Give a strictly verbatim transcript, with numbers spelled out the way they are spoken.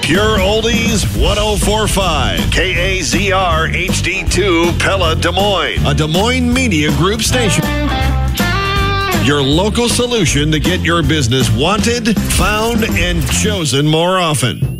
Pure Oldies one oh four point five. K A Z R H D two Pella Des Moines. A Des Moines Media Group station. Your local solution to get your business wanted, found, and chosen more often.